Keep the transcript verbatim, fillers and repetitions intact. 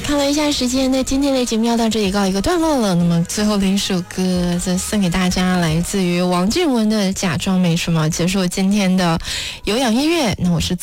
看了一下时间，那今天的节目要到这里告一个段落了。那么最后的一首歌则送给大家，来自于王俊文的《假装没什么》，结束今天的有氧音乐。那我是